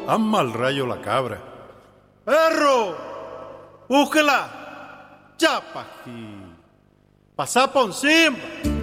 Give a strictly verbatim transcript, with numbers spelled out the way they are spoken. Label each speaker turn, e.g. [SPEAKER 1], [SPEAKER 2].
[SPEAKER 1] ama al rayo la cabra.
[SPEAKER 2] ¡Perro! ¡Búsquela! ¡Chapají! ¡Pasá por encima!